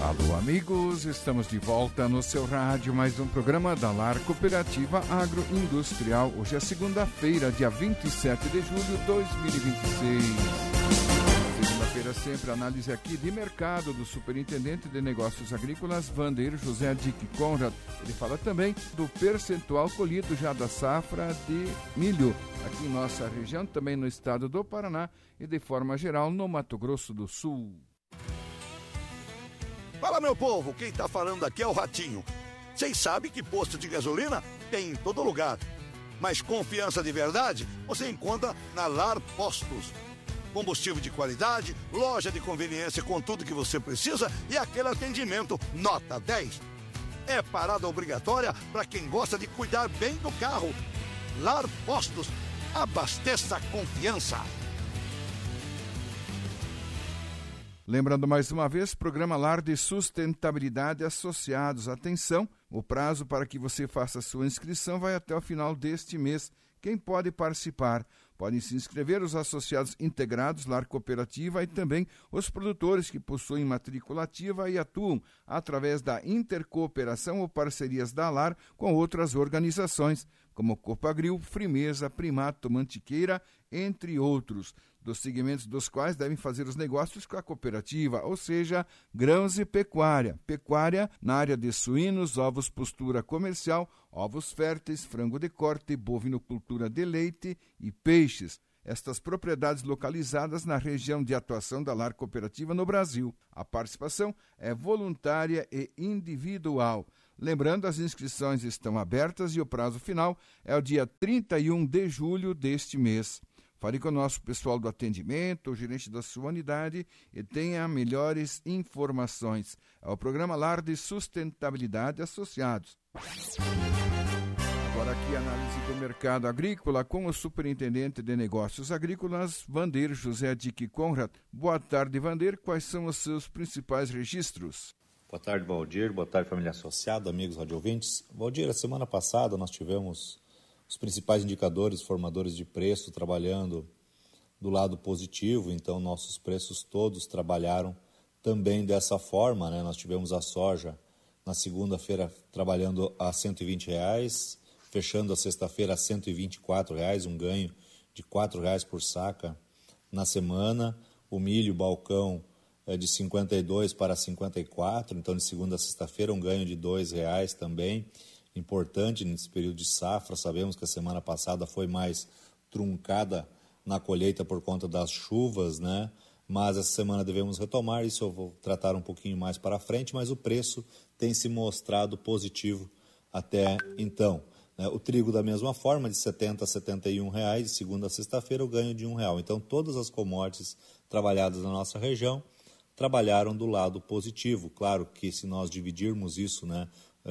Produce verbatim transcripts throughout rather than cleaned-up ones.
Alô, amigos, estamos de volta no seu rádio, mais um programa da Lar Cooperativa Agroindustrial. Hoje é segunda-feira, dia vinte e sete de julho de dois mil e vinte e seis. Segunda-feira sempre análise aqui de mercado do Superintendente de Negócios Agrícolas, Vandeir José Dick Conrad. Ele fala também do percentual colhido já da safra de milho aqui em nossa região, também no estado do Paraná e de forma geral no Mato Grosso do Sul. Fala, meu povo, quem tá falando aqui é o Ratinho. Vocês sabem que posto de gasolina tem em todo lugar, mas confiança de verdade você encontra na Lar Postos. Combustível de qualidade, loja de conveniência com tudo que você precisa e aquele atendimento nota dez. É parada obrigatória para quem gosta de cuidar bem do carro. Lar Postos, abasteça a confiança. Lembrando mais uma vez, programa Lar de Sustentabilidade Associados. Atenção, o prazo para que você faça sua inscrição vai até o final deste mês. Quem pode participar? Podem se inscrever os associados integrados, Lar Cooperativa, e também os produtores que possuem matrícula ativa e atuam através da intercooperação ou parcerias da Lar com outras organizações, como Copagril, Frimeza, Primato, Mantiqueira, entre outros, dos segmentos dos quais devem fazer os negócios com a cooperativa, ou seja, grãos e pecuária. Pecuária na área de suínos, ovos postura comercial, ovos férteis, frango de corte, bovinocultura de leite e peixes. Estas propriedades localizadas na região de atuação da Lar Cooperativa no Brasil. A participação é voluntária e individual. Lembrando, as inscrições estão abertas e o prazo final é o dia trinta e um de julho deste mês. Fale com o nosso pessoal do atendimento, o gerente da sua unidade e tenha melhores informações. É o programa Lar de Sustentabilidade Associados. Agora aqui a análise do mercado agrícola com o Superintendente de Negócios Agrícolas, Vandeir José Dick Conrad. Boa tarde, Vandeir. Quais são os seus principais registros? Boa tarde, Valdir. Boa tarde, família associada, amigos radiovintes. Valdir, a semana passada nós tivemos os principais indicadores formadores de preço trabalhando do lado positivo, então nossos preços todos trabalharam também dessa forma, né? Nós tivemos a soja na segunda-feira trabalhando a cento e vinte reais, fechando a sexta-feira a cento e vinte e quatro reais, um ganho de quatro reais por saca na semana. O milho balcão é de cinquenta e dois para cinquenta e quatro, então de segunda a sexta-feira um ganho de dois reais também. Importante nesse período de safra, sabemos que a semana passada foi mais truncada na colheita por conta das chuvas, né? Mas essa semana devemos retomar, isso eu vou tratar um pouquinho mais para frente, mas o preço tem se mostrado positivo até então. Né? O trigo da mesma forma, de setenta a setenta e um reais, de segunda a sexta-feira o ganho de um real. Então todas as commodities trabalhadas na nossa região trabalharam do lado positivo. Claro que se nós dividirmos isso, né,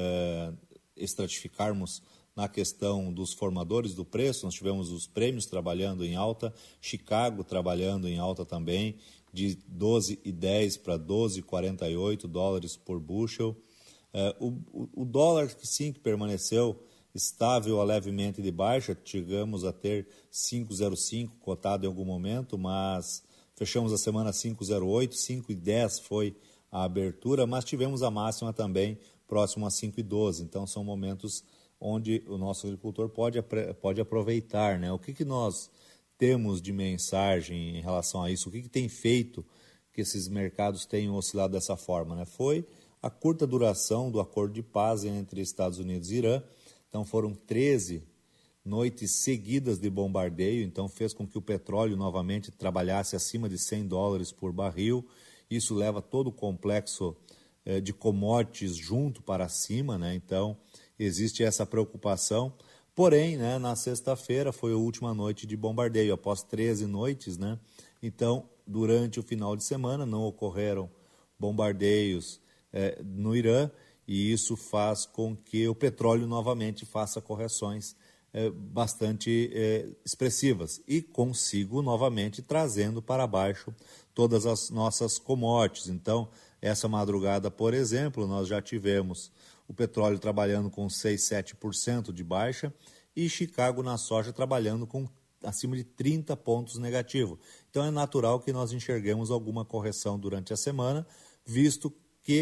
é, estratificarmos na questão dos formadores do preço, nós tivemos os prêmios trabalhando em alta, Chicago trabalhando em alta também, de doze e dez para doze e quarenta e oito dólares por bushel. É, o, o, o dólar, sim, que permaneceu estável a levemente de baixa, chegamos a ter cinco vírgula zero cinco cotado em algum momento, mas fechamos a semana cinco vírgula zero oito, cinco e dez foi a abertura, mas tivemos a máxima também próximo a cinco e doze, então são momentos onde o nosso agricultor pode, pode aproveitar, né? O que, que nós temos de mensagem em relação a isso? O que, que tem feito que esses mercados tenham oscilado dessa forma, né? Foi a curta duração do acordo de paz entre Estados Unidos e Irã, então foram treze noites seguidas de bombardeio, então fez com que o petróleo novamente trabalhasse acima de cem dólares por barril. Isso leva todo o complexo eh, de commodities junto para cima, né? Então existe essa preocupação. Porém, né, na sexta-feira foi a última noite de bombardeio, após treze noites, né? Então, durante o final de semana não ocorreram bombardeios eh, no Irã, e isso faz com que o petróleo novamente faça correções É, bastante é, expressivas e consigo novamente trazendo para baixo todas as nossas commodities. Então, essa madrugada, por exemplo, nós já tivemos o petróleo trabalhando com seis, sete por cento de baixa e Chicago na soja trabalhando com acima de trinta pontos negativo. Então, é natural que nós enxerguemos alguma correção durante a semana, visto que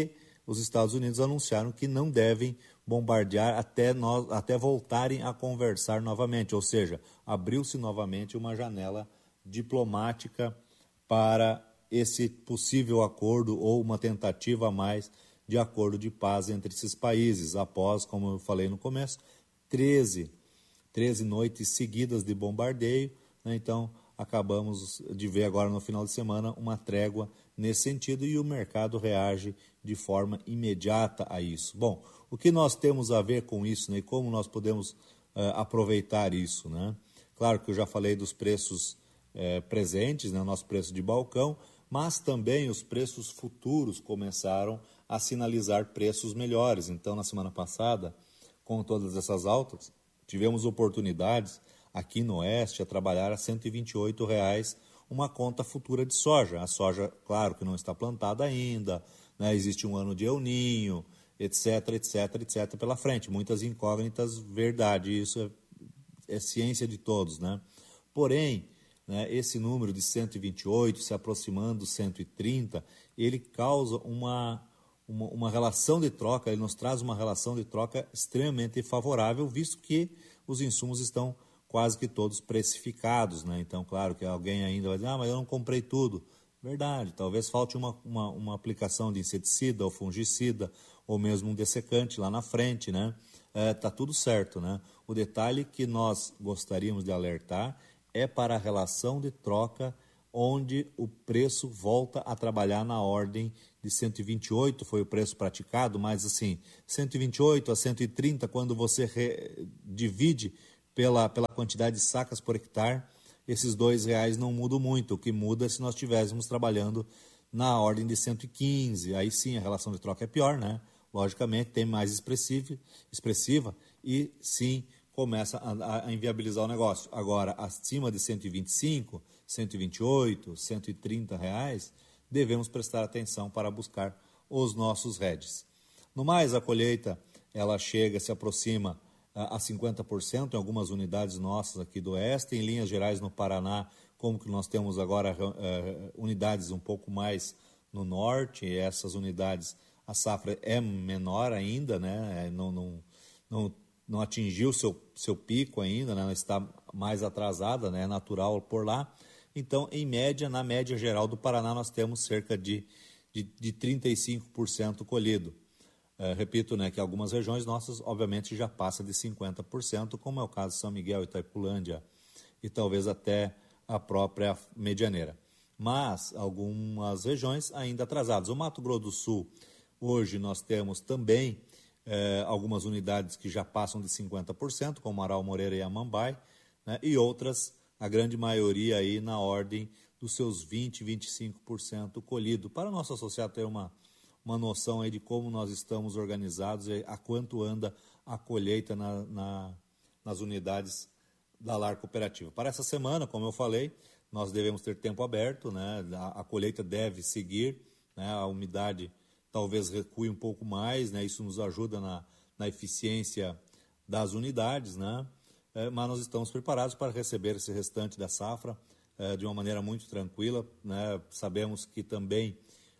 os Estados Unidos anunciaram que não devem bombardear até, nós, até voltarem a conversar novamente, ou seja, abriu-se novamente uma janela diplomática para esse possível acordo ou uma tentativa a mais de acordo de paz entre esses países, após, como eu falei no começo, treze, treze noites seguidas de bombardeio, né? Então acabamos de ver agora no final de semana uma trégua nesse sentido e o mercado reage de forma imediata a isso. Bom, o que nós temos a ver com isso, né, e como nós podemos uh, aproveitar isso, né? Claro que eu já falei dos preços uh, presentes, né, o nosso preço de balcão, mas também os preços futuros começaram a sinalizar preços melhores. Então, na semana passada, com todas essas altas, tivemos oportunidades aqui no Oeste a trabalhar a cento e vinte e oito reais uma conta futura de soja. A soja, claro que não está plantada ainda, né? Existe um ano de El Ninho, etc, etc, etc pela frente. Muitas incógnitas, verdade, isso é, é ciência de todos, né? Porém, né, esse número de cento e vinte e oito se aproximando dos cento e trinta, ele causa uma, uma, uma relação de troca, ele nos traz uma relação de troca extremamente favorável, visto que os insumos estão quase que todos precificados, né? Então, claro que alguém ainda vai dizer, ah, mas eu não comprei tudo. Verdade, talvez falte uma, uma, uma aplicação de inseticida ou fungicida, ou mesmo um dessecante lá na frente, né? É, tá tudo certo, né? O detalhe que nós gostaríamos de alertar é para a relação de troca, onde o preço volta a trabalhar na ordem de cento e vinte e oito, foi o preço praticado, mas assim, cento e vinte e oito a cento e trinta, quando você re... divide Pela, pela quantidade de sacas por hectare, esses dois reais não mudam muito. O que muda é se nós estivéssemos trabalhando na ordem de cento e quinze. Aí sim a relação de troca é pior, né? Logicamente tem mais expressiva, expressiva e sim começa a, a inviabilizar o negócio. Agora, acima de cento e vinte e cinco, cento e vinte e oito, cento e trinta reais, devemos prestar atenção para buscar os nossos hedges. No mais, a colheita ela chega, se aproxima a cinquenta por cento em algumas unidades nossas aqui do Oeste, em linhas gerais no Paraná, como que nós temos agora uh, unidades um pouco mais no Norte, e essas unidades, a safra é menor ainda, né? não, não, não, não atingiu seu, seu pico ainda, né? Ela está mais atrasada, né? É natural por lá. Então, em média, na média geral do Paraná, nós temos cerca de, de, de trinta e cinco por cento colhido. Uh, repito, né, que algumas regiões nossas, obviamente, já passa de cinquenta por cento, como é o caso de São Miguel, Itaipulândia e talvez até a própria Medianeira. Mas algumas regiões ainda atrasadas. O Mato Grosso do Sul, hoje nós temos também eh, algumas unidades que já passam de cinquenta por cento, como Aral Moreira e Amambai, né, e outras, a grande maioria aí na ordem dos seus vinte, vinte e cinco por cento colhido. Para o nosso associado ter uma uma noção aí de como nós estamos organizados e a quanto anda a colheita na, na, nas unidades da Lar Cooperativa. Para essa semana, como eu falei, nós devemos ter tempo aberto, né? a, a colheita deve seguir, né? A umidade talvez recue um pouco mais, né? Isso nos ajuda na, na eficiência das unidades, né? É, mas nós estamos preparados para receber esse restante da safra é, de uma maneira muito tranquila, né? Sabemos que também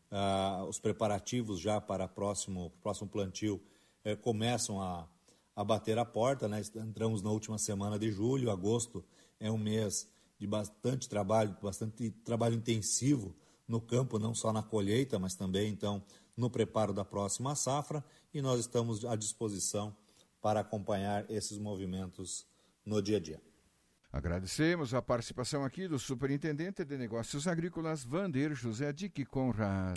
Uh, os preparativos já para o próximo, próximo plantio eh, começam a, a bater a porta, né? Entramos na última semana de julho, agosto é um mês de bastante trabalho, bastante trabalho intensivo no campo, não só na colheita, mas também então no preparo da próxima safra, e nós estamos à disposição para acompanhar esses movimentos no dia a dia. Agradecemos a participação aqui do Superintendente de Negócios Agrícolas, Vander José Dick Conrad.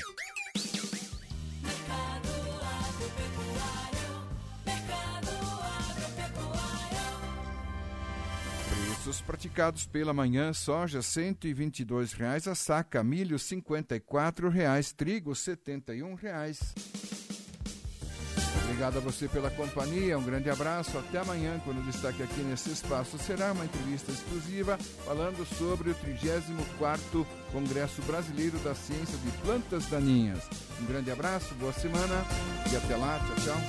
Mercado Agropecuário, Mercado Agropecuário. Preços praticados pela manhã: soja cento e vinte e dois reais a saca, milho cinquenta e quatro reais, trigo setenta e um reais. Obrigado a você pela companhia, um grande abraço, até amanhã, quando o destaque aqui nesse espaço será uma entrevista exclusiva falando sobre o trigésimo quarto Congresso Brasileiro da Ciência de Plantas Daninhas. Um grande abraço, boa semana e até lá, tchau, tchau.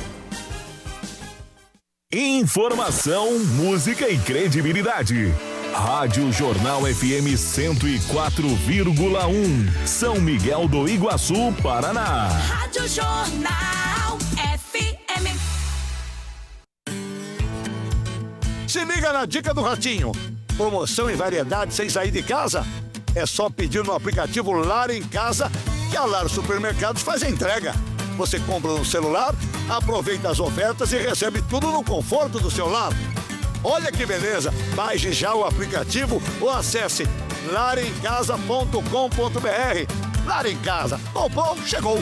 Informação, música e credibilidade. Rádio Jornal F M cento e quatro vírgula um, São Miguel do Iguaçu, Paraná. Rádio Jornal F M. Se liga na dica do Ratinho. Promoção e variedade sem sair de casa? É só pedir no aplicativo Lar em Casa, que a Lar Supermercados faz a entrega. Você compra no celular, aproveita as ofertas e recebe tudo no conforto do seu lar. Olha que beleza! Baixe já o aplicativo ou acesse lar em casa ponto com ponto b r. Lar em Casa. Comprou, chegou!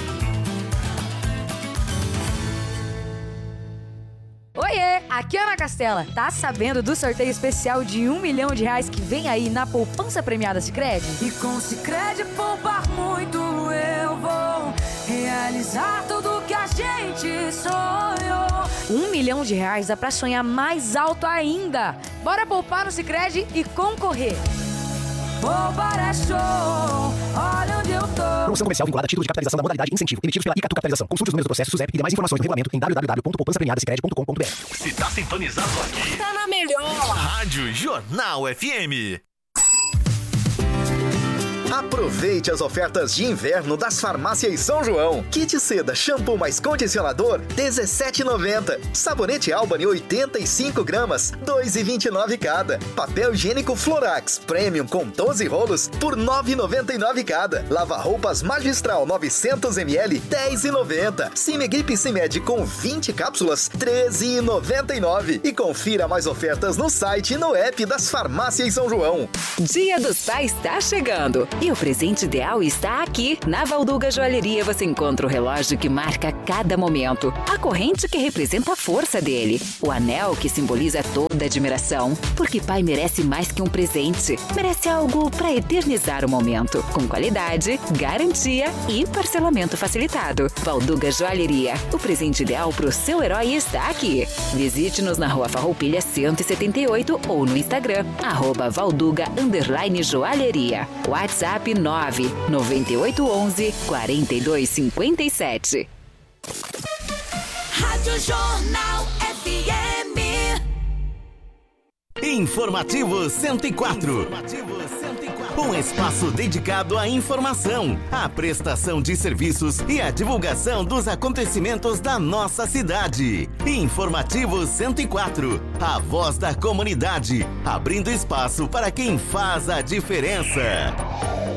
Oiê, aqui é Ana Castela. Tá sabendo do sorteio especial de um milhão de reais que vem aí na poupança premiada Sicredi? E com Sicredi poupar muito eu vou realizar tudo que a gente sonhou. Um milhão de reais dá pra sonhar mais alto ainda. Bora poupar no Sicredi e concorrer. Poupar é show, olha onde eu tô. Promoção comercial vinculada a título de capitalização da modalidade incentivo, emitidos pela Icatu Capitalização. Consulte os números do processo SUSEP e demais informações no regulamento em w w w ponto poupança premiada sicredi ponto com ponto b r. Se tá sintonizado aqui, Tá na melhor. Rádio Jornal F M. Aproveite as ofertas de inverno das farmácias São João. Kit seda, shampoo mais condicionador, dezessete reais e noventa centavos. Sabonete Albany, oitenta e cinco gramas, dois reais e vinte e nove centavos cada. Papel higiênico Florax Premium com doze rolos por nove reais e noventa e nove centavos cada. Lava-roupas Magistral novecentos mililitros, dez reais e noventa centavos. Cimegrip Cimed com vinte cápsulas, treze reais e noventa e nove centavos. E confira mais ofertas no site e no app das farmácias São João. Dia dos Pais está chegando e o presente ideal está aqui. Na Valduga Joalheria você encontra o relógio que marca cada momento, a corrente que representa a força dele, o anel que simboliza toda a admiração, porque pai merece mais que um presente, merece algo para eternizar o momento, com qualidade, garantia e parcelamento facilitado. Valduga Joalheria, o presente ideal para o seu herói está aqui. Visite-nos na Rua Farroupilha cento e setenta e oito ou no Instagram, arroba Valduga underline joalheria. WhatsApp nove nove oito um um quatro dois cinco sete. Rádio Jornal F M. Informativo cento e quatro. Um espaço dedicado à informação, à prestação de serviços e à divulgação dos acontecimentos da nossa cidade. Informativo cento e quatro, a voz da comunidade, abrindo espaço para quem faz a diferença.